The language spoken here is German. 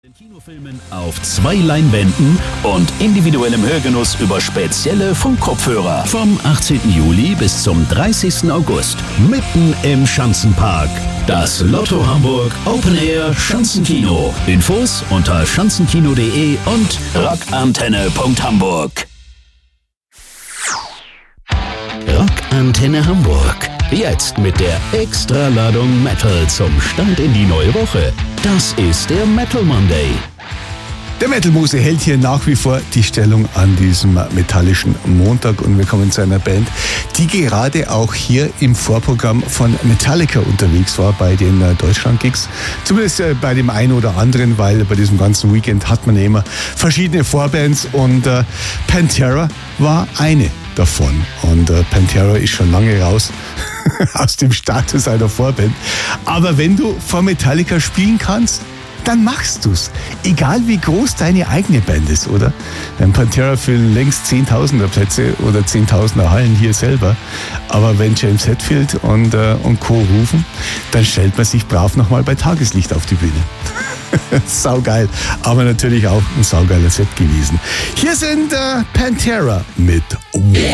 Kinofilmen auf 2 Leinwänden und individuellem Hörgenuss über spezielle Funkkopfhörer. Vom 18. Juli bis zum 30. August. Mitten im Schanzenpark. Das Lotto Hamburg Open Air Schanzenkino. Infos unter schanzenkino.de und rockantenne.hamburg. Rockantenne Hamburg. Jetzt mit der Extraladung Metal zum Start in die neue Woche. Das ist der Metal Monday. Der Metal Muse hält hier nach wie vor die Stellung an diesem metallischen Montag und wir kommen zu einer Band, die gerade auch hier im Vorprogramm von Metallica unterwegs war bei den Deutschland-Gigs. Zumindest bei dem einen oder anderen, weil bei diesem ganzen Weekend hat man ja immer verschiedene Vorbands und Pantera war eine davon. Und Pantera ist schon lange raus aus dem Status einer Vorband. Aber wenn du vor Metallica spielen kannst, dann machst du's. Egal wie groß deine eigene Band ist, oder? Denn Pantera füllen längst Zehntausender Plätze oder Zehntausender Hallen hier selber. Aber wenn James Hetfield und Co. rufen, dann stellt man sich brav nochmal bei Tageslicht auf die Bühne. Saugeil. Aber natürlich auch ein saugeiler Set gewesen. Hier sind Pantera mit